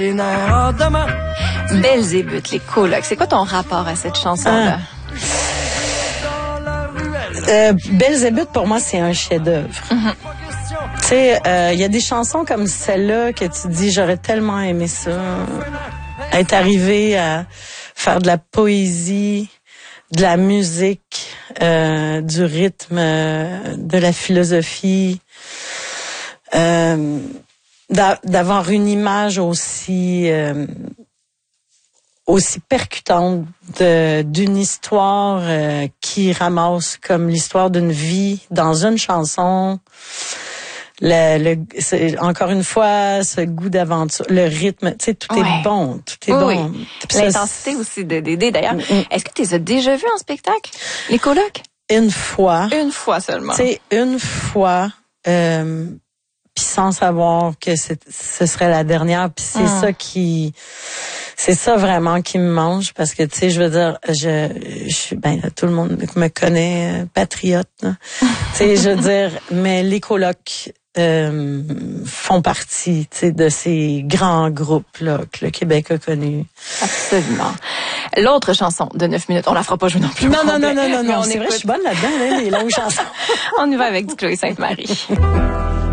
Belzébuth, les colocs. C'est quoi ton rapport à cette chanson-là? Belzébuth, pour moi, c'est un chef-d'œuvre. Mm-hmm. Tu sais, il y a des chansons comme celle-là que tu dis, j'aurais tellement aimé ça. Être arrivé à faire de la poésie, de la musique, du rythme, de la philosophie, d'avoir une image aussi percutante d'une histoire qui ramasse comme l'histoire d'une vie dans une chanson. Encore une fois, ce goût d'aventure, le rythme, tu sais, tout est bon, tout est bon. L'intensité aussi de Dédé, d'ailleurs. Est-ce que tu les as déjà vus en spectacle, les colocs? Une fois. Une fois seulement. Tu sais, une fois, puis sans savoir que ce serait la dernière, puis c'est ça vraiment qui me mange, parce que tu sais, je veux dire, tout le monde me connaît, patriote, tu sais, je veux dire, mais les colocs font partie, tu sais, de ces grands groupes là que le Québec a connus. Absolument. L'autre chanson de 9 minutes, on la fera pas jouer non plus. Non, c'est vrai, je suis bonne là-dedans, les longues chansons. On y va avec du Chloé Sainte-Marie.